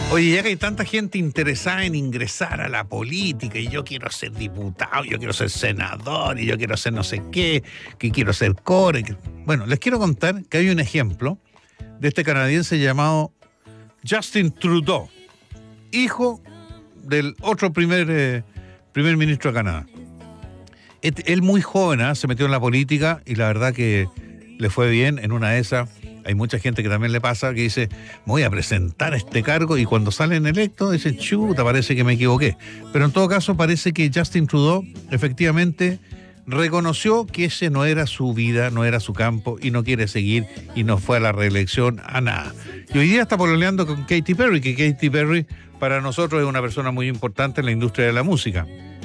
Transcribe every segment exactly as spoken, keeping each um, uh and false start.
Oye, ya que hay tanta gente interesada en ingresar a la política, y yo quiero ser diputado, yo quiero ser senador, y yo quiero ser no sé qué, que quiero ser core. Que... Bueno, les quiero contar que hay un ejemplo de este canadiense llamado Justin Trudeau, hijo del otro primer, eh, primer ministro de Canadá. Él muy joven, ¿eh? se metió en la política y la verdad que le fue bien. En una de esas hay mucha gente que también le pasa, que dice, me voy a presentar a este cargo, y cuando salen electos dicen, chuta, parece que me equivoqué. Pero en todo caso parece que Justin Trudeau efectivamente reconoció que ese no era su vida, no era su campo, y no quiere seguir, y no fue a la reelección a nada. Y hoy día está pololeando con Katy Perry, que Katy Perry para nosotros es una persona muy importante en la industria de la música.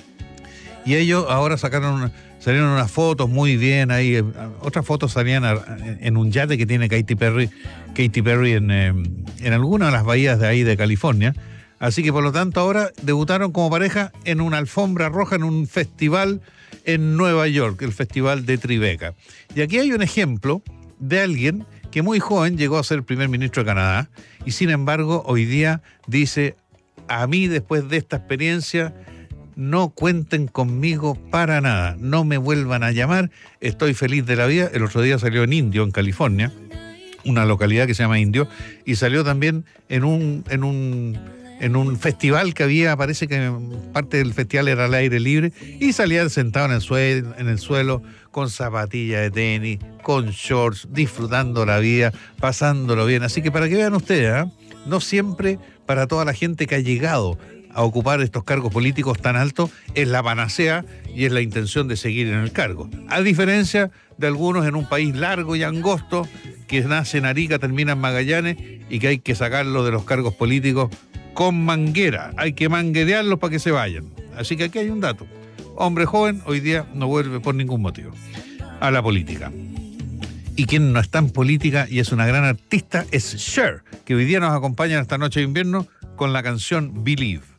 Y ellos ahora sacaron, salieron unas fotos muy bien ahí. Otras fotos salían en un yate que tiene Katy Perry, Katy Perry en, en alguna de las bahías de ahí de California. Así que por lo tanto ahora debutaron como pareja en una alfombra roja en un festival en Nueva York, el Festival de Tribeca. Y aquí hay un ejemplo de alguien que muy joven llegó a ser primer ministro de Canadá y sin embargo hoy día dice, a mí después de esta experiencia no cuenten conmigo para nada, no me vuelvan a llamar, estoy feliz de la vida. El otro día salió en Indio, en California, una localidad que se llama Indio, y salió también en un, en un, en un festival que había, parece que parte del festival era al aire libre, y salía sentado en el suelo, en el suelo con zapatillas de tenis, con shorts, disfrutando la vida, pasándolo bien. Así que para que vean ustedes, ¿eh? no siempre para toda la gente que ha llegado a ocupar estos cargos políticos tan altos es la panacea y es la intención de seguir en el cargo. A diferencia de algunos en un país largo y angosto que nace en Arica, termina en Magallanes y que hay que sacarlos de los cargos políticos con manguera. Hay que manguerearlos para que se vayan. Así que aquí hay un dato. Hombre joven hoy día no vuelve por ningún motivo a la política. Y quien no está en política y es una gran artista es Cher, que hoy día nos acompaña en esta noche de invierno con la canción Believe.